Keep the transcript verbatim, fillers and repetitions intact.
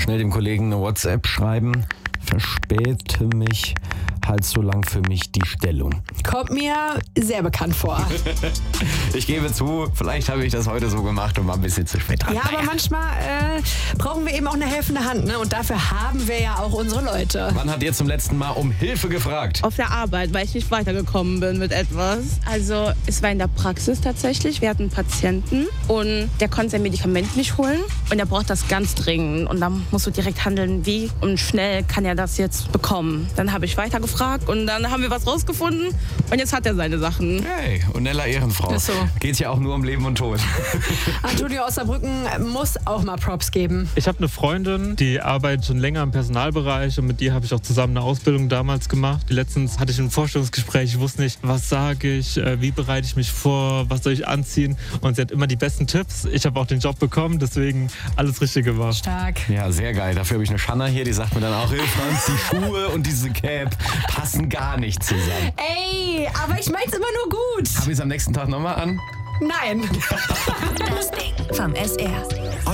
noch schnell dem Kollegen eine WhatsApp schreiben. Verspäte mich, halt so lang für mich die Stellung. Kommt mir sehr bekannt vor. Ich gebe zu, vielleicht habe ich das heute so gemacht und war ein bisschen zu spät dran. Ja, aber manchmal äh, brauchen wir eben auch eine helfende Hand, ne? Und dafür haben wir ja auch unsere Leute. Wann habt ihr zum letzten Mal um Hilfe gefragt? Auf der Arbeit, weil ich nicht weitergekommen bin mit etwas. Also es war in der Praxis tatsächlich. Wir hatten einen Patienten und der konnte sein Medikament nicht holen und er braucht das ganz dringend. Und dann musst du direkt handeln, wie und schnell kann er das jetzt bekommen. Dann habe ich weitergefragt und dann haben wir was rausgefunden und jetzt hat er seine Sachen. Hey, und Nella Ehrenfrau. Ist so. Geht's ja auch nur um Leben und Tod. Antonio aus Saarbrücken muss auch mal Props geben. Ich habe eine Freundin, die arbeitet schon länger im Personalbereich und mit der habe ich auch zusammen eine Ausbildung damals gemacht. Letztens hatte ich ein Vorstellungsgespräch, ich wusste nicht, was sage ich, wie bereite ich mich vor, was soll ich anziehen und sie hat immer die besten Tipps. Ich habe auch den Job bekommen, deswegen alles richtig gemacht. Stark. Ja, sehr geil. Dafür habe ich eine Shanna hier, die sagt mir dann auch, hey Franz, die Schuhe und diese Cap passen gar nicht zusammen. Ey, aber ich mein's immer nur gut. Habe ich es am nächsten Tag nochmal an? Nein. Das Ding vom S R.